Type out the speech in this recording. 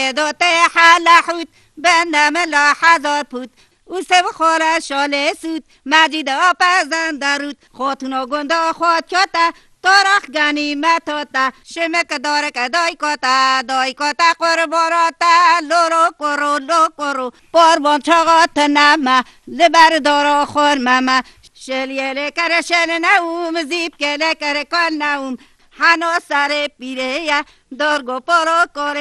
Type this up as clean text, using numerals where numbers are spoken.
دوت حلحوت بندم لاحظار پود او سب خور شاله سود مجید آپزن درود خاتونا گنده خود کتا تارخ گنیمت آتا شمک دارک دای کتا قرباراتا لورو کرو قربان چاقات نما لبر دارا خور مما شلیه کر شل نوم زیب کله کر کل نوم هنو سر پیره یا دارگو پرو کره